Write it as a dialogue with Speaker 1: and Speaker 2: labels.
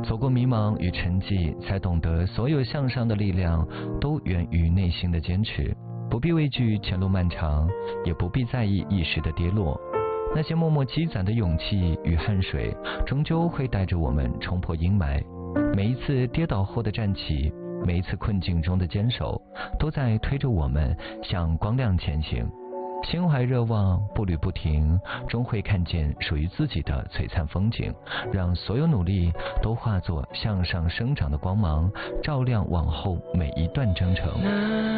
Speaker 1: 走过迷茫与沉寂，才懂得所有向上的力量都源于内心的坚持。不必畏惧前路漫长，也不必在意一时的跌落。那些默默积攒的勇气与汗水，终究会带着我们冲破阴霾。每一次跌倒后的站起，每一次困境中的坚守，都在推着我们向光亮前行。心怀热望，步履不停，终会看见属于自己的璀璨风景。让所有努力都化作向上生长的光芒，照亮往后每一段征程。